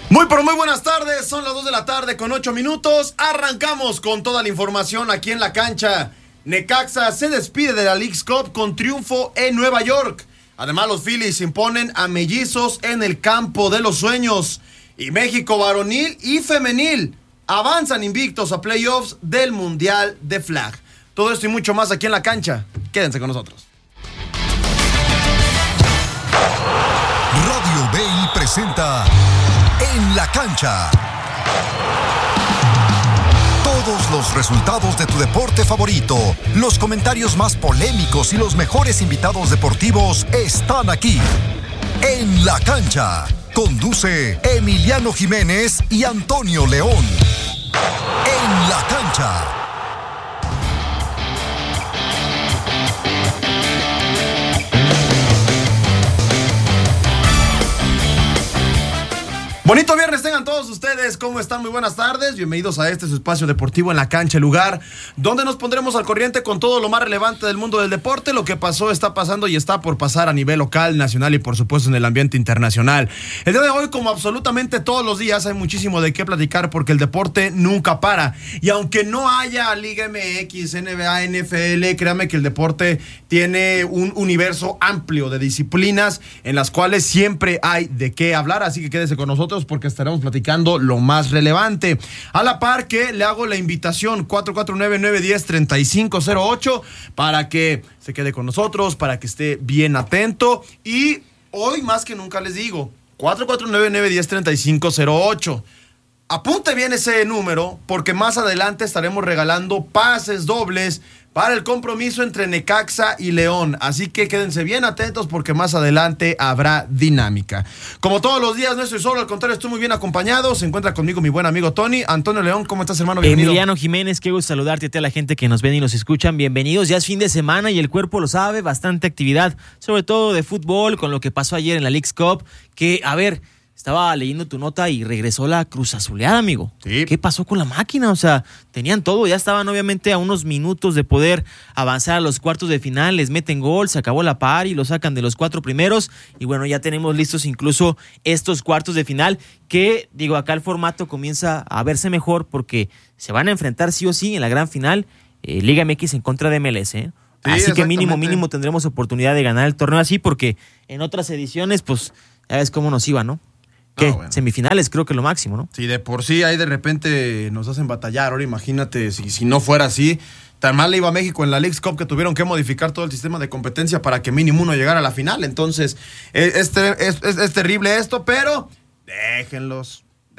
Muy pero muy buenas tardes, son las 2 de la tarde con 8 minutos, arrancamos con toda la información aquí en la cancha. Necaxa se despide de la Leagues Cup con triunfo en Nueva York. Además los Phillies imponen a Mellizos en el campo de los sueños. Y México varonil y femenil avanzan invictos a playoffs del Mundial de Flag. Todo esto y mucho más aquí en la cancha, quédense con nosotros. Radio BI presenta En la Cancha. Todos los resultados de tu deporte favorito, los comentarios más polémicos y los mejores invitados deportivos están aquí. En la Cancha. Conduce Emiliano Jiménez y Antonio León. En la Cancha. Bonito viernes tengan todos ustedes, ¿cómo están? Muy buenas tardes, bienvenidos a este su espacio deportivo En la Cancha, el lugar donde nos pondremos al corriente con todo lo más relevante del mundo del deporte, lo que pasó, está pasando y está por pasar a nivel local, nacional y por supuesto en el ambiente internacional. El día de hoy, como absolutamente todos los días, hay muchísimo de qué platicar porque el deporte nunca para, y aunque no haya Liga MX, NBA, NFL, créame que el deporte tiene un universo amplio de disciplinas en las cuales siempre hay de qué hablar, así que quédese con nosotros porque estaremos platicando lo más relevante. A la par que le hago la invitación 449-910-3508 para que se quede con nosotros, para que esté bien atento. Y hoy más que nunca les digo, 449-910-3508. Apunte bien ese número porque más adelante estaremos regalando pases dobles para el compromiso entre Necaxa y León. Así que quédense bien atentos porque más adelante habrá dinámica. Como todos los días, no estoy solo, al contrario, estoy muy bien acompañado. Se encuentra conmigo mi buen amigo Tony. Antonio León, ¿cómo estás, hermano? Bienvenido. Emiliano Jiménez, qué gusto saludarte a ti, a la gente que nos ven y nos escuchan. Bienvenidos, ya es fin de semana y el cuerpo lo sabe, bastante actividad, sobre todo de fútbol, con lo que pasó ayer en la Leagues Cup, que, a ver, estaba leyendo tu nota y regresó la Cruz Azuleada, amigo. Sí. ¿Qué pasó con la máquina? O sea, tenían todo, ya estaban obviamente a unos minutos de poder avanzar a los cuartos de final, les meten gol, se acabó la par y lo sacan de los 4 primeros. Y bueno, ya tenemos listos incluso estos cuartos de final que, digo, acá el formato comienza a verse mejor porque se van a enfrentar sí o sí en la gran final, Liga MX en contra de MLS, ¿eh? Sí, así que exactamente. mínimo tendremos oportunidad de ganar el torneo así porque en otras ediciones, pues, ya ves cómo nos iba, ¿no? ¿Qué? Bueno. Semifinales, creo que lo máximo, ¿no? Si de por sí ahí de repente nos hacen batallar, ahora imagínate si no fuera así. Tan mal le iba a México en la Leagues Cup que tuvieron que modificar todo el sistema de competencia para que mínimo uno llegara a la final. Entonces, es terrible esto, pero déjenlos.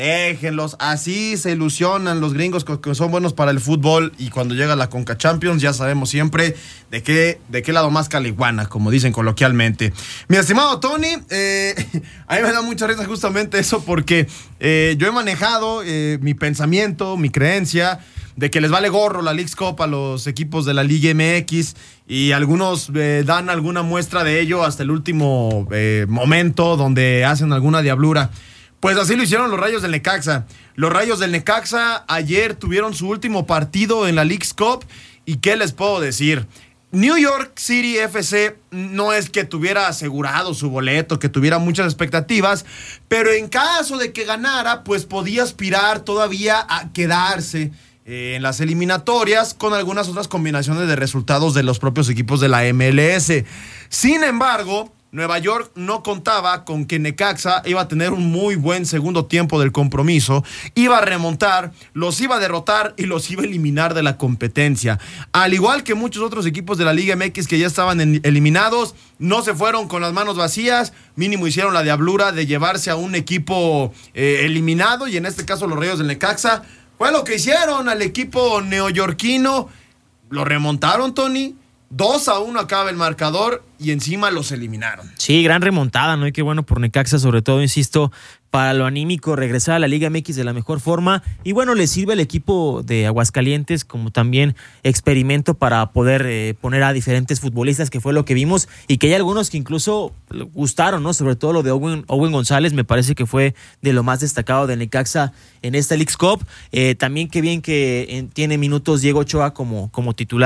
Así se ilusionan los gringos que son buenos para el fútbol y cuando llega la Conca Champions ya sabemos siempre de qué lado más caliguana, como dicen coloquialmente. Mi estimado Tony, a mí me da mucha risa justamente eso porque yo he manejado mi pensamiento, mi creencia de que les vale gorro la Leagues Cup a los equipos de la Liga MX y algunos dan alguna muestra de ello hasta el último momento donde hacen alguna diablura. Pues así lo hicieron los Rayos del Necaxa. Los Rayos del Necaxa ayer tuvieron su último partido en la Leagues Cup y ¿qué les puedo decir? New York City FC no es que tuviera asegurado su boleto, que tuviera muchas expectativas, pero en caso de que ganara, pues podía aspirar todavía a quedarse en las eliminatorias con algunas otras combinaciones de resultados de los propios equipos de la MLS. Sin embargo, Nueva York no contaba con que Necaxa iba a tener un muy buen segundo tiempo del compromiso, iba a remontar, los iba a derrotar y los iba a eliminar de la competencia. Al igual que muchos otros equipos de la Liga MX que ya estaban eliminados, no se fueron con las manos vacías, mínimo hicieron la diablura de llevarse a un equipo eliminado y en este caso los Rayos del Necaxa. Fue lo que hicieron al equipo neoyorquino, lo remontaron, Tony. 2-1 acaba el marcador y encima los eliminaron. Sí, gran remontada, ¿no? Y qué bueno por Necaxa, sobre todo, insisto, para lo anímico, regresar a la Liga MX de la mejor forma. Y bueno, le sirve al equipo de Aguascalientes como también experimento para poder poner a diferentes futbolistas, que fue lo que vimos, y que hay algunos que incluso gustaron, ¿no? Sobre todo lo de Owen González, me parece que fue de lo más destacado de Necaxa en esta Leagues Cup. También qué bien que tiene minutos Diego Ochoa como titular.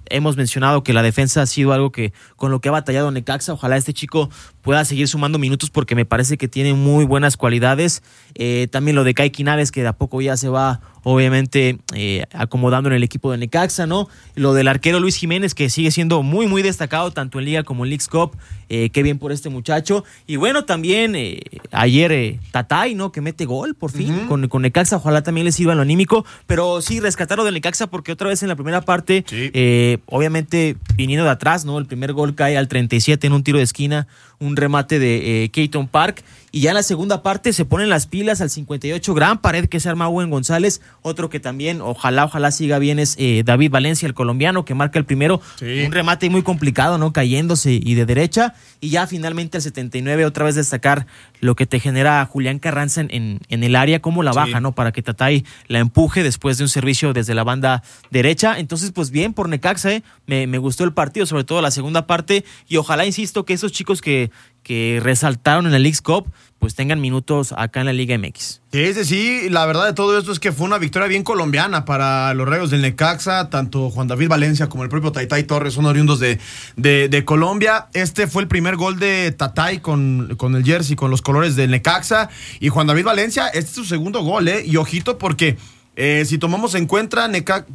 hemos mencionado que la defensa ha sido algo que con lo que ha batallado Necaxa. Ojalá este chico pueda seguir sumando minutos porque me parece que tiene muy buenas cualidades. También lo de Kai Quinaves, que de a poco ya se va obviamente acomodando en el equipo de Necaxa, ¿no? Lo del arquero Luis Jiménez, que sigue siendo muy, muy destacado tanto en Liga como en Leagues Cup. Qué bien por este muchacho. Y bueno, también ayer Tatay, ¿no? Que mete gol por fin con Necaxa. Ojalá también le sirva en lo anímico. Pero sí, rescatar lo de Necaxa porque otra vez en la primera parte, obviamente viniendo de atrás, ¿no? El primer gol cae al 37 en un tiro de esquina, un remate de Keaton Park. Y ya en la segunda parte se ponen las pilas al 58, gran pared que se arma Owen González, otro que también ojalá siga bien es David Valencia, el colombiano, que marca el primero, un remate muy complicado, ¿no? Cayéndose y de derecha, y ya finalmente al 79 otra vez destacar lo que te genera Julián Carranza en el área, cómo la baja, ¿no? Para que Tatay la empuje después de un servicio desde la banda derecha. Entonces, pues bien por Necaxa, me gustó el partido, sobre todo la segunda parte, y ojalá, insisto, que esos chicos que resaltaron en el Leagues Cup, pues tengan minutos acá en la Liga MX. Sí, la verdad de todo esto es que fue una victoria bien colombiana para los Rayos del Necaxa. Tanto Juan David Valencia como el propio Tatay Torres son oriundos de Colombia. Este fue el primer gol de Tatay con el jersey, con los colores del Necaxa. Y Juan David Valencia, este es su segundo gol, y ojito porque si tomamos en cuenta,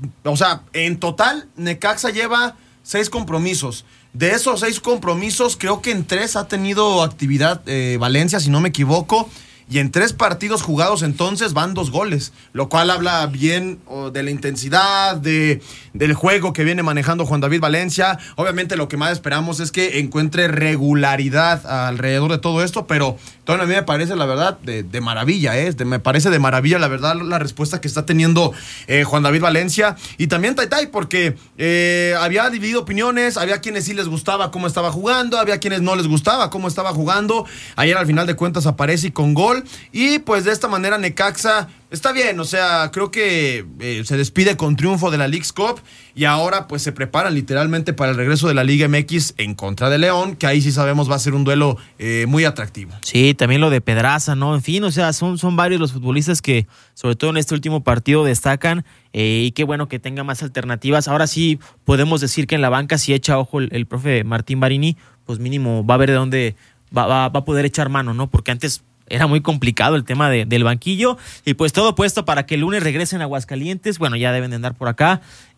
en total Necaxa lleva 6 compromisos. De esos 6 compromisos, creo que en 3 ha tenido actividad Valencia, si no me equivoco. Y en 3 partidos jugados entonces van 2 goles, lo cual habla bien de la intensidad, del juego que viene manejando Juan David Valencia. Obviamente lo que más esperamos es que encuentre regularidad alrededor de todo esto, pero todavía a mí me parece la verdad de maravilla, me parece de maravilla la verdad la respuesta que está teniendo Juan David Valencia. Y también Tatay, porque había dividido opiniones, había quienes sí les gustaba cómo estaba jugando, había quienes no les gustaba cómo estaba jugando. Ayer al final de cuentas aparece y con gol. Y pues de esta manera Necaxa está bien, creo que se despide con triunfo de la Leagues Cup y ahora pues se preparan literalmente para el regreso de la Liga MX en contra de León, que ahí sí sabemos va a ser un duelo muy atractivo. Sí, también lo de Pedraza, ¿no? En fin, son varios los futbolistas que sobre todo en este último partido destacan y qué bueno que tenga más alternativas. Ahora sí podemos decir que en la banca si echa ojo el profe Martín Barini, pues mínimo va a ver de dónde va a poder echar mano, ¿no? Porque antes era muy complicado el tema del banquillo y pues todo puesto para que el lunes regresen a Aguascalientes. Bueno, ya deben de andar por acá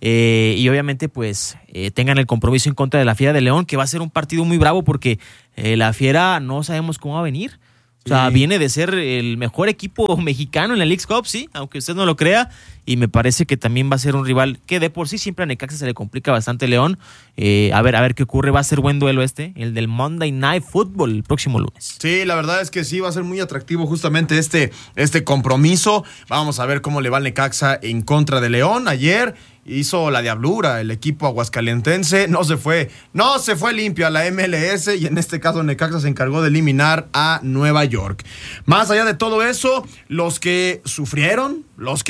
y obviamente pues tengan el compromiso en contra de la Fiera de León, que va a ser un partido muy bravo porque la Fiera no sabemos cómo va a venir. O sea, viene de ser el mejor equipo mexicano en la Leagues Cup, sí, aunque usted no lo crea, y me parece que también va a ser un rival que de por sí siempre a Necaxa se le complica bastante León. A ver qué ocurre, va a ser buen duelo el del Monday Night Football el próximo lunes. Sí, la verdad es que sí, va a ser muy atractivo justamente este compromiso. Vamos a ver cómo le va al Necaxa en contra de León. Ayer hizo la diablura el equipo aguascalentense, no se fue limpio a la MLS y en este caso Necaxa se encargó de eliminar a Nueva York. Más allá de todo eso, los que sufrieron,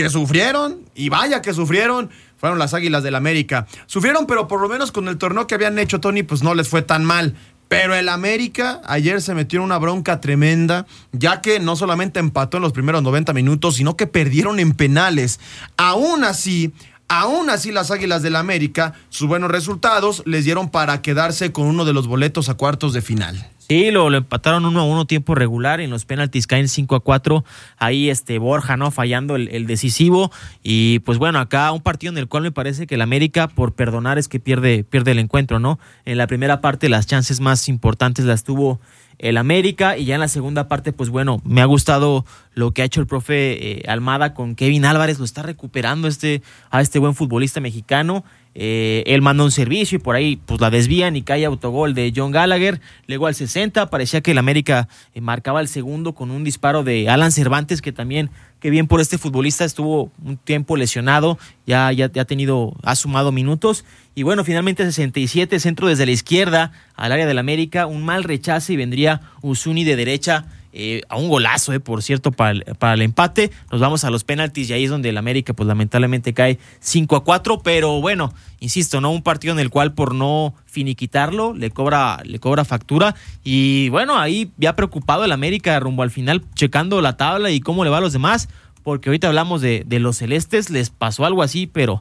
y vaya que sufrieron, fueron las Águilas del América. Sufrieron, pero por lo menos con el torneo que habían hecho, Tony, pues no les fue tan mal. Pero el América ayer se metió en una bronca tremenda, ya que no solamente empató en los primeros 90 minutos, sino que perdieron en penales. Aún así, las Águilas del América, sus buenos resultados les dieron para quedarse con uno de los boletos a cuartos de final. Sí, lo empataron 1-1 tiempo regular, en los penaltis caen 5-4, ahí Borja, ¿no? Fallando el decisivo, y pues bueno, acá un partido en el cual me parece que el América, por perdonar, es que pierde el encuentro, ¿no? En la primera parte las chances más importantes las tuvo el América, y ya en la segunda parte, pues bueno, me ha gustado lo que ha hecho el profe Almada con Kevin Álvarez, lo está recuperando a este buen futbolista mexicano. Él manda un servicio y por ahí pues la desvían y cae autogol de John Gallagher. Luego al 60 parecía que el América marcaba el segundo con un disparo de Alan Cervantes, que también, qué bien por este futbolista, estuvo un tiempo lesionado, ya ha sumado minutos. Y bueno, finalmente 67, centro desde la izquierda al área del América, un mal rechace y vendría Uzuni de derecha. A un golazo, por cierto, para el empate. Nos vamos a los penaltis y ahí es donde el América pues lamentablemente cae 5-4, pero bueno, insisto, ¿no? Un partido en el cual por no finiquitarlo le cobra factura, y bueno, ahí ya preocupado el América rumbo al final, checando la tabla y cómo le va a los demás, porque ahorita hablamos de los celestes, les pasó algo así, pero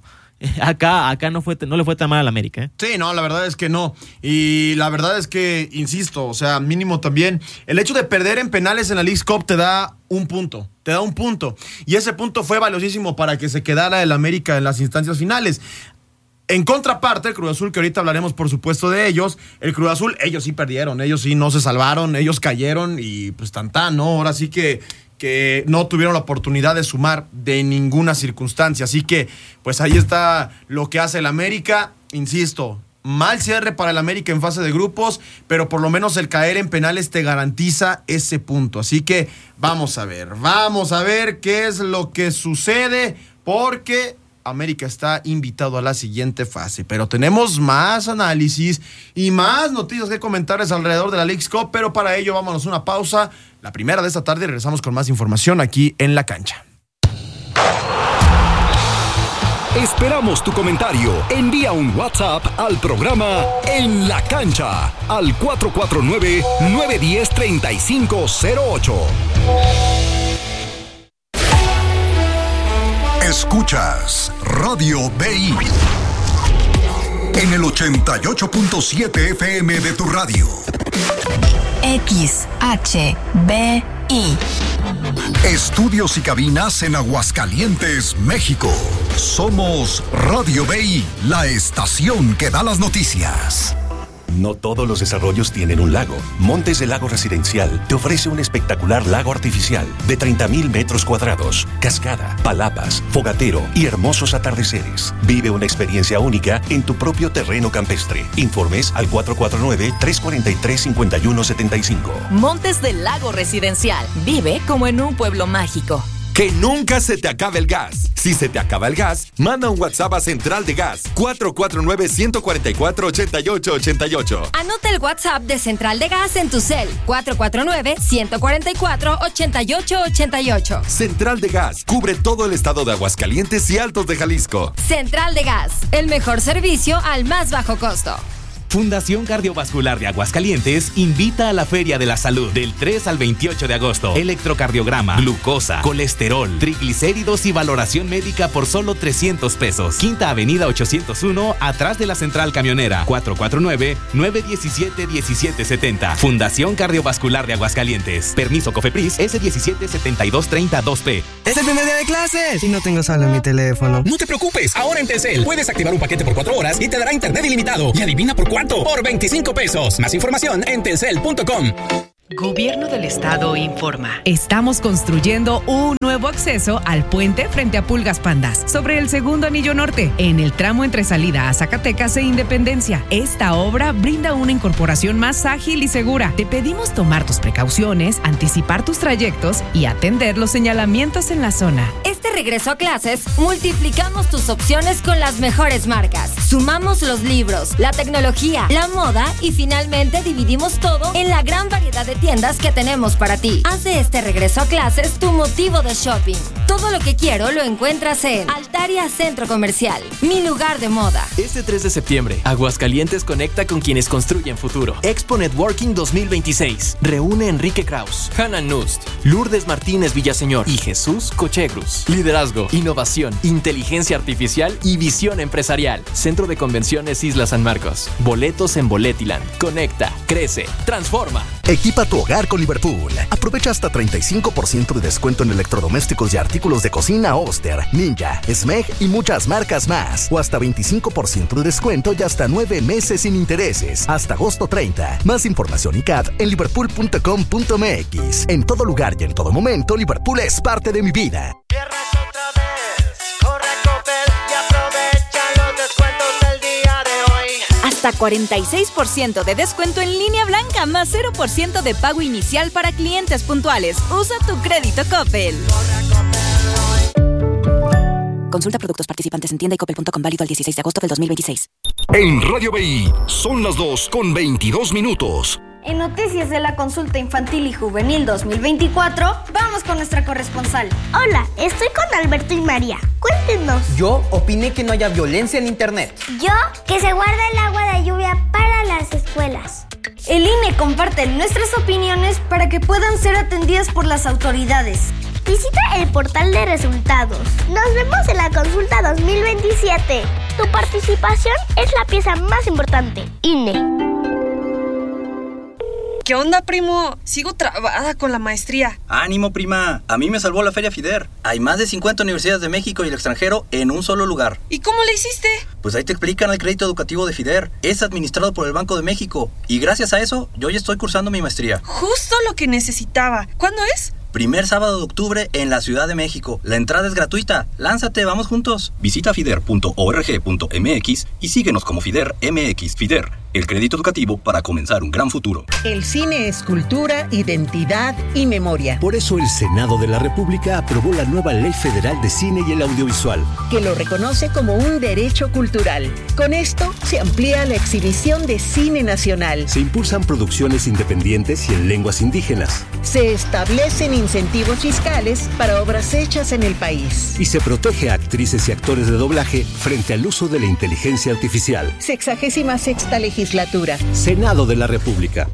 acá no le fue tan mal al América. Sí, no, la verdad es que no. Y la verdad es que, insisto, o sea, mínimo también, el hecho de perder en penales en la Leagues Cup te da un punto. Y ese punto fue valiosísimo para que se quedara el América en las instancias finales. En contraparte, el Cruz Azul, que ahorita hablaremos por supuesto de ellos, el Cruz Azul, ellos sí perdieron, ellos sí no se salvaron, ellos cayeron y pues tantán, ¿no? Ahora sí que no tuvieron la oportunidad de sumar de ninguna circunstancia. Así que, pues ahí está lo que hace el América. Insisto, mal cierre para el América en fase de grupos, pero por lo menos el caer en penales te garantiza ese punto. Así que vamos a ver qué es lo que sucede, porque América está invitado a la siguiente fase, pero tenemos más análisis y más noticias que comentarles alrededor de la Leagues Cup, pero para ello vámonos a una pausa, la primera de esta tarde, y regresamos con más información aquí en La Cancha. Esperamos tu comentario. Envía un WhatsApp al programa En la Cancha al 449-910-3508. Escuchas Radio BI en el 88.7 FM de tu radio. XHBI. Estudios y cabinas en Aguascalientes, México. Somos Radio BI, la estación que da las noticias. No todos los desarrollos tienen un lago. Montes del Lago Residencial te ofrece un espectacular lago artificial de 30,000 metros cuadrados, cascada, palapas, fogatero y hermosos atardeceres. Vive una experiencia única en tu propio terreno campestre. Informes al 449-343-5175. Montes del Lago Residencial. Vive como en un pueblo mágico. Que nunca se te acabe el gas. Si se te acaba el gas, manda un WhatsApp a Central de Gas 449-144-8888. Anota el WhatsApp de Central de Gas en tu cel 449-144-8888. Central de Gas cubre todo el estado de Aguascalientes y Altos de Jalisco. Central de Gas, el mejor servicio al más bajo costo. Fundación Cardiovascular de Aguascalientes invita a la Feria de la Salud del 3 al 28 de agosto. Electrocardiograma, glucosa, colesterol, triglicéridos y valoración médica por solo 300 pesos. Quinta Avenida 801, atrás de la Central Camionera. 449-917-1770. Fundación Cardiovascular de Aguascalientes. Permiso COFEPRIS S177230-2P. ¡Es el primer día de clases! Y no tengo saldo en mi teléfono. No te preocupes, ahora en Telcel puedes activar un paquete por 4 horas y te dará internet ilimitado. Y adivina por cuánto. Por 25 pesos. Más información en telcel.com. Gobierno del Estado informa. Estamos construyendo un nuevo acceso al puente frente a Pulgas Pandas, sobre el segundo anillo norte, en el tramo entre salida a Zacatecas e Independencia. Esta obra brinda una incorporación más ágil y segura. Te pedimos tomar tus precauciones, anticipar tus trayectos y atender los señalamientos en la zona. Este regreso a clases, multiplicamos tus opciones con las mejores marcas. Sumamos los libros, la tecnología, la moda y finalmente dividimos todo en la gran variedad de tiendas que tenemos para ti. Haz de este regreso a clases tu motivo de shopping. Todo lo que quiero lo encuentras en Altaria Centro Comercial, mi lugar de moda. Este 3 de septiembre, Aguascalientes conecta con quienes construyen futuro. Expo Networking 2026. Reúne Enrique Kraus, Hannah Nust, Lourdes Martínez Villaseñor y Jesús Cochegrus. Liderazgo, innovación, inteligencia artificial y visión empresarial. Centro de Convenciones Isla San Marcos. Boletos en Boletiland. Conecta, crece, transforma. Equipa tu hogar con Liverpool. Aprovecha hasta 35% de descuento en electrodomésticos y artículos de cocina Oster, Ninja, Smeg y muchas marcas más. O hasta 25% de descuento y hasta 9 meses sin intereses. Hasta agosto 30. Más información y CAT en liverpool.com.mx. En todo lugar y en todo momento, Liverpool es parte de mi vida. Hasta 46% de descuento en línea blanca, más 0% de pago inicial para clientes puntuales. Usa tu crédito Coppel. Consulta productos participantes en tienda y coppel.com, válido al 16 de agosto del 2026. En Radio BI son las 2:22. En noticias de la consulta infantil y juvenil 2024, vamos con nuestra corresponsal. Hola, estoy con Alberto y María. Cuéntenos. Yo opiné que no haya violencia en internet. Yo, que se guarde el agua de lluvia para las escuelas. El INE comparte nuestras opiniones para que puedan ser atendidas por las autoridades. Visita el portal de resultados. Nos vemos en la consulta 2027. Tu participación es la pieza más importante. INE. ¿Qué onda, primo? Sigo trabada con la maestría. Ánimo, prima. A mí me salvó la Feria FIDER. Hay más de 50 universidades de México y el extranjero en un solo lugar. ¿Y cómo le hiciste? Pues ahí te explican el crédito educativo de FIDER. Es administrado por el Banco de México. Y gracias a eso, yo ya estoy cursando mi maestría. Justo lo que necesitaba. ¿Cuándo es? Primer sábado de octubre en la Ciudad de México. La entrada es gratuita. Lánzate, vamos juntos. Visita fider.org.mx y síguenos como FIDER MX. FIDER, el crédito educativo para comenzar un gran futuro. El cine es cultura, identidad y memoria. Por eso el Senado de la República aprobó la nueva Ley Federal de Cine y el Audiovisual, que lo reconoce como un derecho cultural. Con esto se amplía la exhibición de cine nacional. Se impulsan producciones independientes y en lenguas indígenas. Se establecen incentivos fiscales para obras hechas en el país. Y se protege a actrices y actores de doblaje frente al uso de la inteligencia artificial. 66ª legislatura. Senado de la República.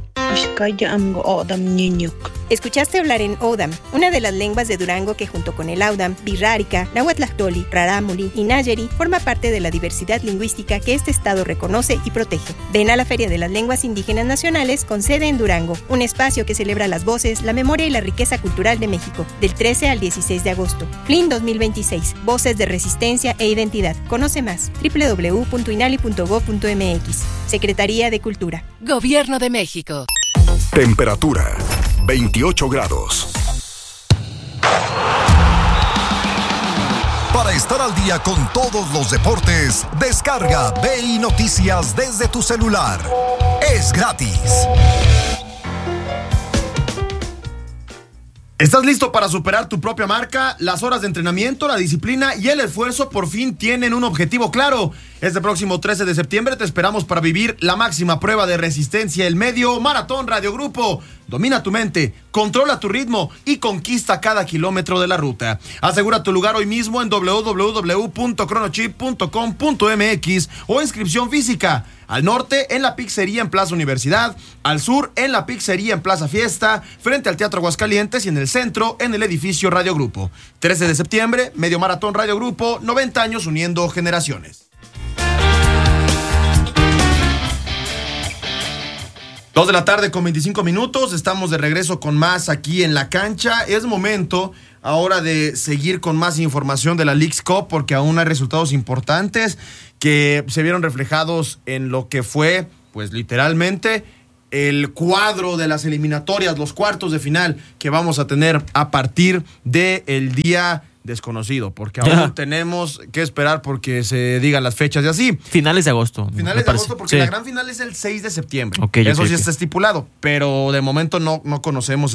Escuchaste hablar en Odam, una de las lenguas de Durango que junto con el Audam, Birrárica, Nahuatlactoli, Rarámuri y Nayeri forma parte de la diversidad lingüística que este estado reconoce y protege. Ven a la Feria de las Lenguas Indígenas Nacionales con sede en Durango, un espacio que celebra las voces, la memoria y la riqueza cultural de México, del 13 al 16 de agosto. FLIN 2026, Voces de Resistencia e Identidad. Conoce más, www.inali.gov.mx. Secretaría de Cultura. Gobierno de México. Temperatura, 28 grados. Para estar al día con todos los deportes, descarga BI Noticias desde tu celular. Es gratis. ¿Estás listo para superar tu propia marca? Las horas de entrenamiento, la disciplina y el esfuerzo por fin tienen un objetivo claro. Este próximo 13 de septiembre te esperamos para vivir la máxima prueba de resistencia, el Medio Maratón Radio Grupo. Domina tu mente, controla tu ritmo y conquista cada kilómetro de la ruta. Asegura tu lugar hoy mismo en www.chronochip.com.mx o inscripción física. Al norte, en la Pizzería en Plaza Universidad. Al sur, en la Pizzería en Plaza Fiesta, frente al Teatro Aguascalientes. Y en el centro, en el edificio Radio Grupo. 13 de septiembre, Medio Maratón Radio Grupo, 90 años uniendo generaciones. 2 de la tarde con 25 minutos. Estamos de regreso con más aquí en La Cancha. Es momento ahora de seguir con más información de la Leagues Cup, porque aún hay resultados importantes que se vieron reflejados en lo que fue, pues literalmente, el cuadro de las eliminatorias, los cuartos de final que vamos a tener a partir del día desconocido, porque aún tenemos que esperar porque se digan las fechas y así. Finales de agosto. Finales de agosto, porque la gran final es el 6 de septiembre. Eso sí está estipulado, pero de momento no conocemos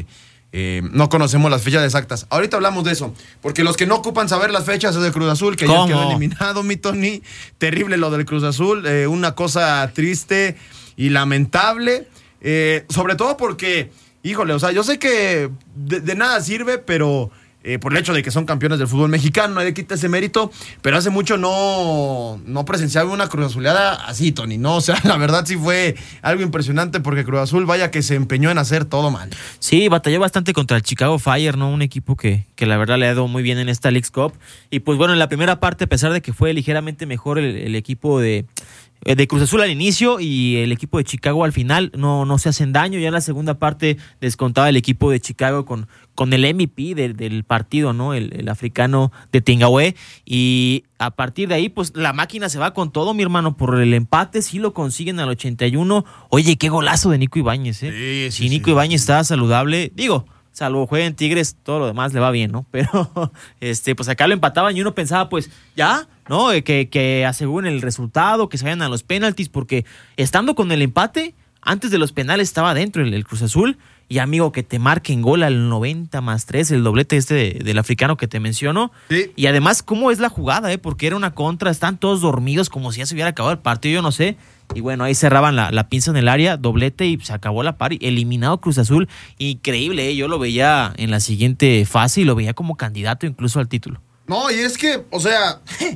no conocemos las fechas exactas. Ahorita hablamos de eso, porque los que no ocupan saber las fechas es de Cruz Azul, que ya quedó eliminado, mi Tony. Terrible lo del Cruz Azul, una cosa triste y lamentable, sobre todo porque, híjole, o sea, yo sé que de nada sirve, pero por el hecho de que son campeones del fútbol mexicano, nadie quita ese mérito, pero hace mucho no presenciaba una Cruz Azuleada así, Tony, ¿no? O sea, la verdad sí fue algo impresionante, porque Cruz Azul, vaya que se empeñó en hacer todo mal. Sí, batalló bastante contra el Chicago Fire, ¿no? Un equipo que la verdad le ha dado muy bien en esta Leagues Cup. Y pues bueno, en la primera parte, a pesar de que fue ligeramente mejor el equipo de Cruz Azul al inicio y el equipo de Chicago al final, no se hacen daño. Ya en la segunda parte descontaba el equipo de Chicago con el MVP del partido, ¿no? El africano de Tingahué. Y a partir de ahí, pues la máquina se va con todo, mi hermano, por el empate. Sí lo consiguen al 81. Oye, qué golazo de Nico Ibáñez, ¿eh? Sí, Nico Ibáñez estaba saludable. Digo, salvo juega en Tigres, todo lo demás le va bien, ¿no? Pero pues acá lo empataban y uno pensaba, pues, ya, ¿no? Que aseguren el resultado, que se vayan a los penaltis, porque estando con el empate, antes de los penales estaba dentro el Cruz Azul. Y amigo, que te marquen gol al 90+3, el doblete del africano que te menciono. Sí. Y además, ¿cómo es la jugada? Porque era una contra, están todos dormidos como si ya se hubiera acabado el partido, yo no sé. Y bueno, ahí cerraban la pinza en el área, doblete y se acabó la pari. Eliminado Cruz Azul, increíble, yo lo veía en la siguiente fase y lo veía como candidato incluso al título. No, y es que, o sea,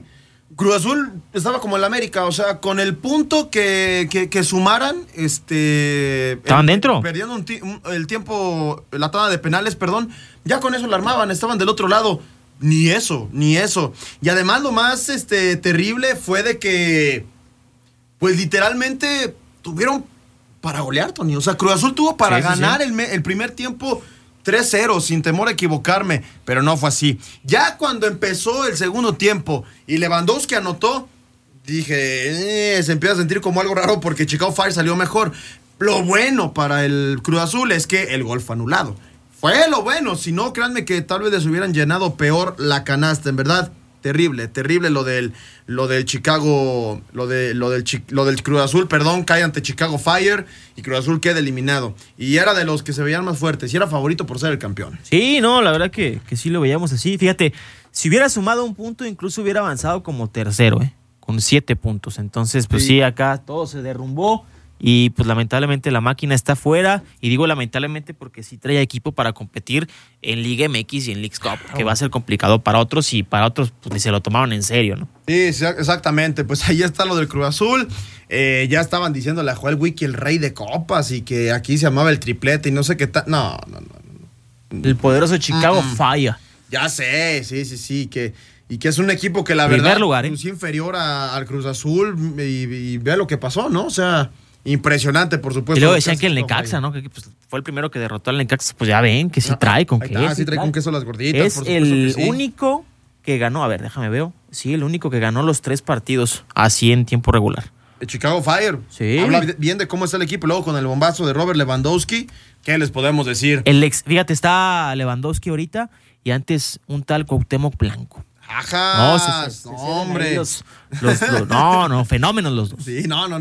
Cruz Azul estaba como el América, o sea, con el punto que sumaran, estaban dentro. Perdiendo el tiempo, la tanda de penales, perdón, ya con eso la armaban, estaban del otro lado. Ni eso. Y además lo más terrible fue de que, pues literalmente tuvieron para golear, Tony. O sea, Cruz Azul tuvo para ganar el primer tiempo 3-0, sin temor a equivocarme, pero no fue así. Ya cuando empezó el segundo tiempo y Lewandowski anotó, dije, se empieza a sentir como algo raro porque Chicago Fire salió mejor. Lo bueno para el Cruz Azul es que el gol fue anulado. Fue lo bueno, si no, créanme que tal vez les hubieran llenado peor la canasta, en verdad. Terrible lo del Chicago, lo del Cruz Azul, cae ante Chicago Fire y Cruz Azul queda eliminado. Y era de los que se veían más fuertes y era favorito por ser el campeón. Sí, no, la verdad que sí lo veíamos así. Fíjate, si hubiera sumado un punto, incluso hubiera avanzado como tercero, con 7 puntos. Entonces, pues sí, acá todo se derrumbó. Y pues lamentablemente la máquina está fuera, y digo lamentablemente porque sí trae equipo para competir en Liga MX y en Leagues Cup, que va a ser complicado para otros, y para otros pues ni se lo tomaron en serio, ¿no? Sí, exactamente, pues ahí está lo del Cruz Azul. Ya estaban diciéndole a Joel Wiki el rey de copas y que aquí se llamaba el triplete y no sé qué tal. No. El poderoso Chicago Fire. Ya sé, sí, que es un equipo que la primer verdad lugar, es inferior al Cruz Azul, y vea lo que pasó, ¿no? O sea, impresionante, por supuesto. Y luego decían que el Necaxa, ¿no? Que pues, fue el primero que derrotó al Necaxa. Pues ya ven que sí trae con queso. Sí trae con queso las gorditas. Es por supuesto el que sí. único que ganó, a ver, déjame ver. Sí, el único que ganó los 3 partidos así en tiempo regular. El Chicago Fire. Sí. Habla bien de cómo está el equipo. Luego con el bombazo de Robert Lewandowski, ¿qué les podemos decir? Fíjate, está Lewandowski ahorita y antes un tal Cuauhtémoc Blanco. Ajá, hombre. Fenómenos los dos. Sí,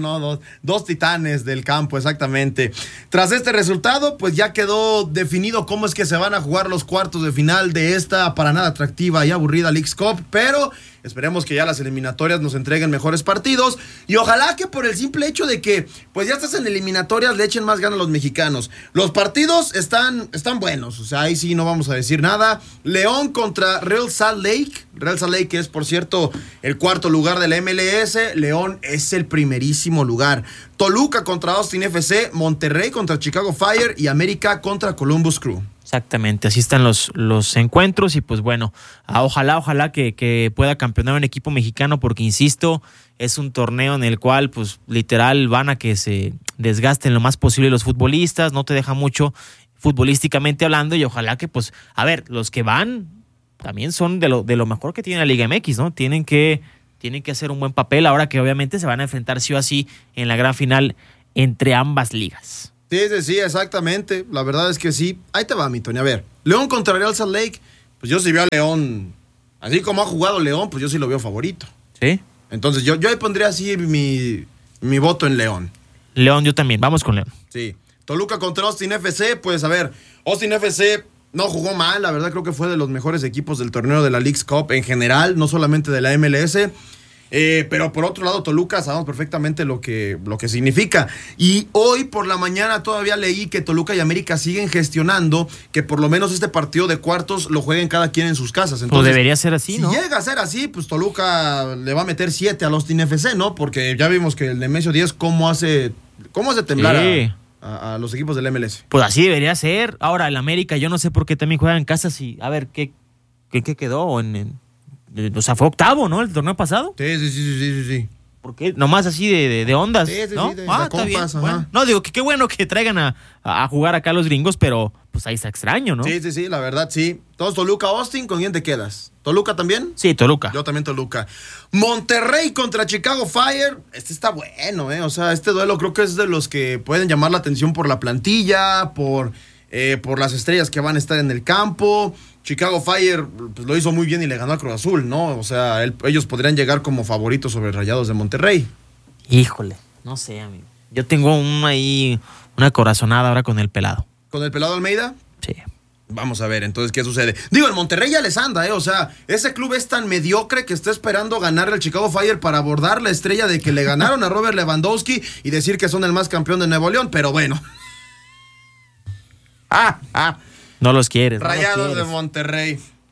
dos titanes del campo, exactamente. Tras este resultado, pues ya quedó definido cómo es que se van a jugar los cuartos de final de esta para nada atractiva y aburrida Leagues Cup, pero esperemos que ya las eliminatorias nos entreguen mejores partidos y ojalá que por el simple hecho de que pues ya estás en eliminatorias le echen más ganas a los mexicanos. Los partidos están buenos, o sea, ahí sí no vamos a decir nada. León contra Real Salt Lake, que es por cierto el cuarto lugar de la MLS. León es el primerísimo lugar. Toluca contra Austin FC, Monterrey contra Chicago Fire y América contra Columbus Crew. Exactamente, así están los encuentros y pues bueno, ojalá que pueda campeonar un equipo mexicano porque insisto, es un torneo en el cual pues literal van a que se desgasten lo más posible los futbolistas, no te deja mucho futbolísticamente hablando y ojalá que pues, a ver, los que van también son de lo mejor que tiene la Liga MX, ¿no? Tienen que hacer un buen papel ahora que obviamente se van a enfrentar sí o sí en la gran final entre ambas ligas. Sí, exactamente. La verdad es que sí. Ahí te va, mi Tony. A ver, León contra Real Salt Lake. Pues yo sí veo a León. Así como ha jugado León, pues yo sí lo veo favorito. ¿Sí? Entonces yo ahí pondría así mi voto en León. León, yo también. Vamos con León. Sí. Toluca contra Austin FC. Pues a ver, Austin FC no jugó mal. La verdad creo que fue de los mejores equipos del torneo de la Leagues Cup en general, no solamente de la MLS. Pero por otro lado, Toluca sabemos perfectamente lo que significa. Y hoy por la mañana todavía leí que Toluca y América siguen gestionando que por lo menos este partido de cuartos lo jueguen cada quien en sus casas. Entonces, pues debería ser así, ¿no? Si llega a ser así, pues Toluca le va a meter 7 al Austin FC, ¿no? Porque ya vimos que el Nemesio 10 cómo hace temblar a los equipos del MLS. Pues así debería ser. Ahora, el América, yo no sé por qué también juega en casa. A ver, ¿qué quedó o sea, fue octavo, ¿no? El torneo pasado. Sí. ¿Por qué? Nomás así de ondas, ¿no? Sí, está bien. Bueno, no, digo que qué bueno que traigan a jugar acá a los gringos, pero pues ahí está extraño, ¿no? Sí, la verdad, sí. Todos Toluca, Austin, ¿con quién te quedas? ¿Toluca también? Sí, Toluca. Yo también Toluca. Monterrey contra Chicago Fire. Este está bueno, O sea, este duelo creo que es de los que pueden llamar la atención por la plantilla, por las estrellas que van a estar en el campo. Chicago Fire pues, lo hizo muy bien y le ganó a Cruz Azul, ¿no? O sea, ellos podrían llegar como favoritos sobre Rayados de Monterrey. Híjole, no sé, amigo. Yo tengo una corazonada ahora con el Pelado. ¿Con el Pelado Almeida? Sí. Vamos a ver, entonces, ¿qué sucede? Digo, el Monterrey ya les anda, O sea, ese club es tan mediocre que está esperando ganarle al Chicago Fire para abordar la estrella de que le ganaron a Robert Lewandowski y decir que son el más campeón de Nuevo León, pero bueno. No los quieres. Rayados de Monterrey.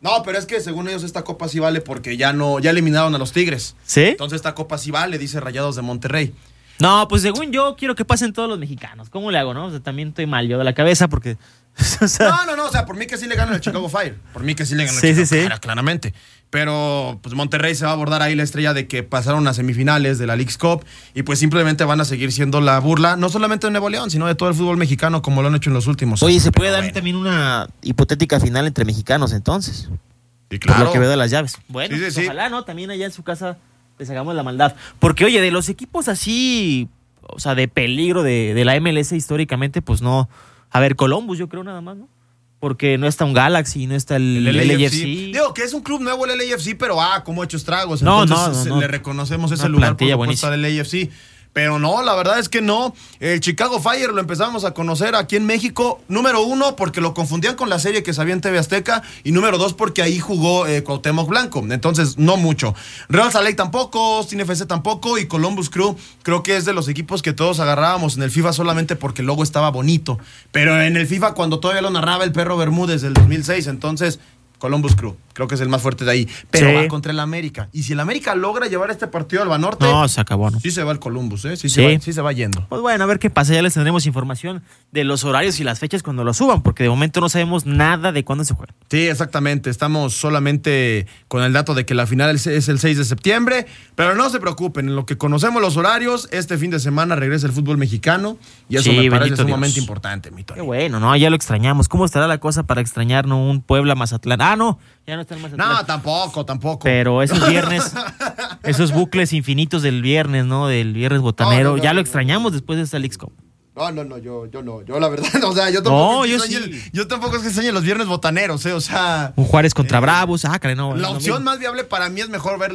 No, pero es que según ellos esta copa sí vale porque ya eliminaron a los Tigres. ¿Sí? Entonces esta copa sí vale, dice Rayados de Monterrey. No, pues según yo quiero que pasen todos los mexicanos. ¿Cómo le hago, no? O sea, también estoy mal yo de la cabeza porque... O sea, no, o sea, por mí que sí le ganan el Chicago Fire. Por mí que sí le ganan el Chicago Fire, claramente. Pero pues Monterrey se va a abordar ahí la estrella de que pasaron a semifinales de la Leagues Cup y pues simplemente van a seguir siendo la burla, no solamente de Nuevo León, sino de todo el fútbol mexicano como lo han hecho en los últimos años. Oye, ¿se puede dar también una hipotética final entre mexicanos entonces? Sí, claro. Por lo que veo de las llaves. Bueno, sí, pues, sí. Ojalá, ¿no? También allá en su casa les hagamos la maldad. Porque, oye, de los equipos así, o sea, de peligro de la MLS históricamente, pues no. A ver, Columbus yo creo nada más, ¿no? Porque no está un Galaxy, no está el LAFC. Digo que es un club nuevo el LAFC, pero cómo ha hecho estragos. No, entonces no. le reconocemos ese lugar por supuesto al LAFC. Pero no, la verdad es que no. El Chicago Fire lo empezamos a conocer aquí en México. Número 1, porque lo confundían con la serie que sabía en TV Azteca. Y número 2, porque ahí jugó Cuauhtémoc Blanco. Entonces, no mucho. Real Salt Lake tampoco, Austin FC tampoco. Y Columbus Crew, creo que es de los equipos que todos agarrábamos en el FIFA solamente porque el logo estaba bonito. Pero en el FIFA, cuando todavía lo narraba el Perro Bermúdez del 2006, entonces... Columbus Crew, creo que es el más fuerte de ahí. Pero va contra el América. Y si el América logra llevar este partido al Banorte... No, se acabó, ¿no? Sí se va el Columbus, ¿eh? Sí se va yendo. Pues bueno, a ver qué pasa. Ya les tendremos información de los horarios y las fechas cuando lo suban, porque de momento no sabemos nada de cuándo se juega. Sí, exactamente. Estamos solamente con el dato de que la final es el 6 de septiembre. Pero no se preocupen, en lo que conocemos los horarios, este fin de semana regresa el fútbol mexicano. Y eso me parece sumamente importante, mi Tony. Qué bueno, ¿no? Ya lo extrañamos. ¿Cómo estará la cosa para extrañarnos un Puebla-Mazatlán? No, ya no está en Mazatlán. No, tampoco. Pero esos viernes, esos bucles infinitos del viernes, ¿no? Del viernes botanero, ya lo extrañamos después de esta Leagues Cup. No, yo la verdad, o sea, yo tampoco yo tampoco es que enseñe los viernes botaneros, o sea... Un Juárez contra Bravos, caray, no. La opción más viable para mí es mejor ver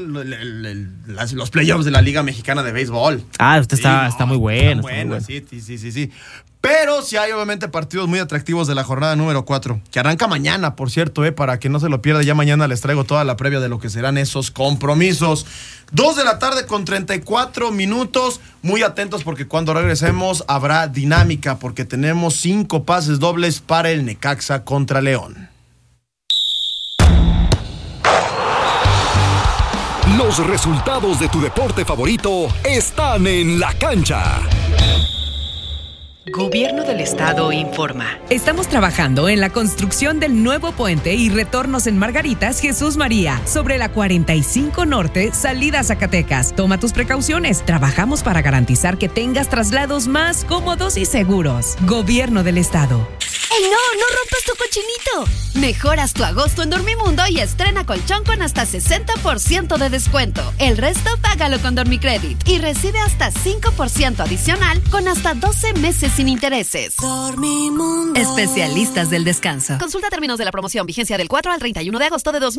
los playoffs de la Liga Mexicana de Béisbol. Usted está muy bueno. Está bueno. Sí. Pero sí hay obviamente partidos muy atractivos de la jornada número 4, que arranca mañana, por cierto, para que no se lo pierda. Ya mañana les traigo toda la previa de lo que serán esos compromisos. 2:34 p.m. Muy atentos porque cuando regresemos habrá dinámica, porque tenemos 5 pases dobles para el Necaxa contra León. Los resultados de tu deporte favorito están en la cancha. Gobierno del Estado informa. Estamos trabajando en la construcción del nuevo puente y retornos en Margaritas Jesús María, sobre la 45 Norte, salida a Zacatecas. Toma tus precauciones. Trabajamos para garantizar que tengas traslados más cómodos y seguros. Gobierno del Estado. ¡Ey, no rompas tu cochinito! Mejoras tu agosto en Dormimundo y estrena colchón con hasta 60% de descuento. El resto págalo con Dormicredit y recibe hasta 5% adicional con hasta 12 meses sin intereses. Dormimundo. Especialistas del descanso. Consulta términos de la promoción. Vigencia del 4 al 31 de agosto de 2020.